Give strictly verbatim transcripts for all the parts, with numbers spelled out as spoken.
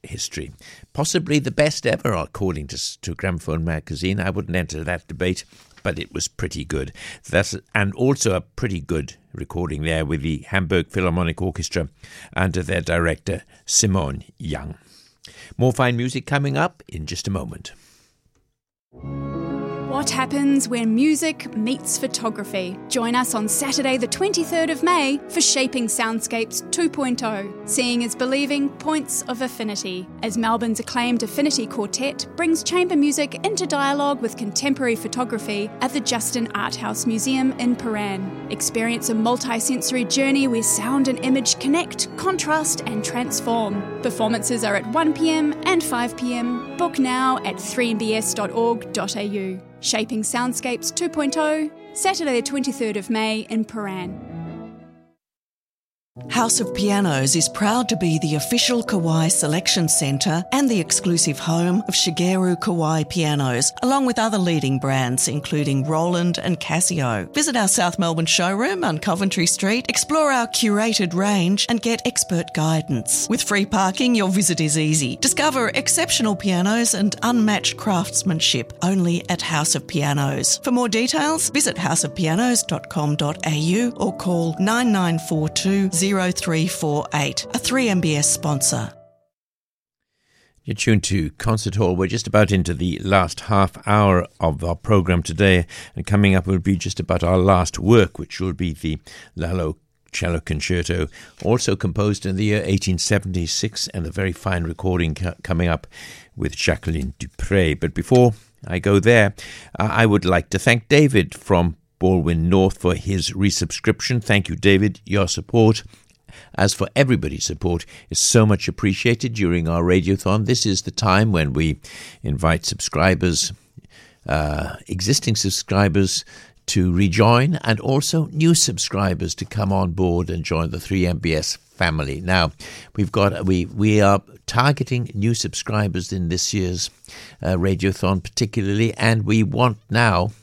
history. Possibly the best ever, according to, to Gramophone magazine. I wouldn't enter that debate, but it was pretty good. That's and also a pretty good recording there with the Hamburg Philharmonic Orchestra under their director, Simone Young. More fine music coming up in just a moment. What happens when music meets photography? Join us on Saturday the twenty-third of May for Shaping Soundscapes two point oh, Seeing is Believing Points of Affinity, as Melbourne's acclaimed Affinity Quartet brings chamber music into dialogue with contemporary photography at the Justin Art House Museum in Paran. Experience a multi-sensory journey where sound and image connect, contrast and transform. Performances are at one p.m. and five p.m. Book now at three m b s dot org dot a u. Shaping Soundscapes two point oh, Saturday the twenty-third of May in Paran. House of Pianos is proud to be the official Kawai selection centre and the exclusive home of Shigeru Kawai pianos, along with other leading brands including Roland and Casio. Visit our South Melbourne showroom on Coventry Street, explore our curated range and get expert guidance. With free parking, your visit is easy. Discover exceptional pianos and unmatched craftsmanship only at House of Pianos. For more details, visit house of pianos dot com dot a u or call nine nine four two zero three four eight, a three M B S sponsor. You're tuned to Concert Hall. We're just about into the last half hour of our programme today, and coming up will be just about our last work, which will be the Lalo Cello Concerto, also composed in the year eighteen seventy-six, and a very fine recording ca- coming up with Jacqueline Dupre. But before I go there, uh, I would like to thank David from Baldwin North for his resubscription. Thank you, David. Your support, as for everybody's support, is so much appreciated during our radiothon. This is the time when we invite subscribers, uh, existing subscribers, to rejoin, and also new subscribers to come on board and join the three M B S family. Now, we've got we we are targeting new subscribers in this year's uh, radiothon particularly, and we want now.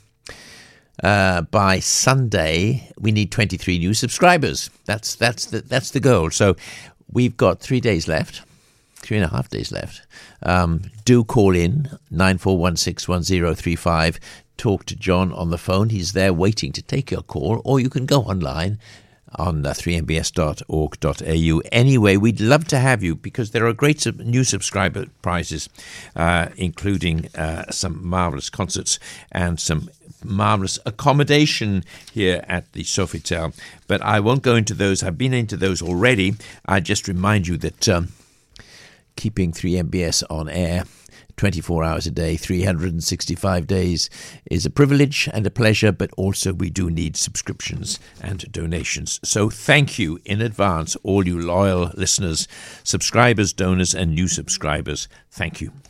Uh, by Sunday, we need twenty-three new subscribers. That's that's the that's the goal. So we've got three days left, three and a half days left. Um, do call in nine four one six one zero three five. Talk to John on the phone. He's there waiting to take your call, or you can go online on uh, three m b s dot org dot a u. Anyway, we'd love to have you because there are great sub- new subscriber prizes, uh, including uh, some marvellous concerts and some marvellous accommodation here at the Sofitel. But I won't go into those. I've been into those already. I just remind you that um, keeping three M B S on air twenty-four hours a day, three hundred sixty-five days is a privilege and a pleasure, but also we do need subscriptions and donations. So thank you in advance, all you loyal listeners, subscribers, donors, and new subscribers. Thank you.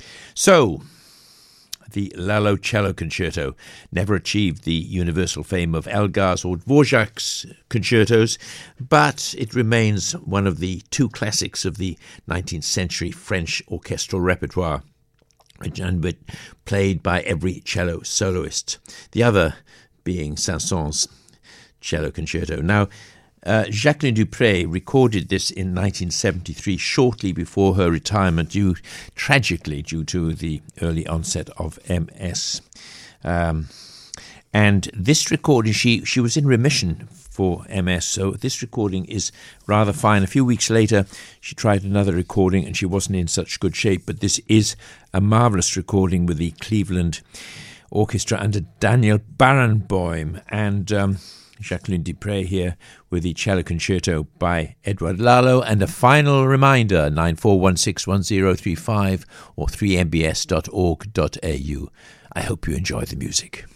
So, the Lalo Cello Concerto never achieved the universal fame of Elgar's or Dvorak's concertos, but it remains one of the two classics of the nineteenth century French orchestral repertoire, and played by every cello soloist. The other being Saint-Saëns' Cello Concerto. Now, Uh, Jacqueline Dupre recorded this in nineteen seventy-three, shortly before her retirement, due tragically due to the early onset of M S. Um, and this recording, she, she was in remission for M S, so this recording is rather fine. A few weeks later, she tried another recording, and she wasn't in such good shape, but this is a marvellous recording with the Cleveland Orchestra under Daniel Barenboim, and Um, Jacqueline Dupre here with the Cello Concerto by Edward Lalo. And a final reminder, nine four one six one zero three five or three m b s dot org dot a u. I hope you enjoy the music.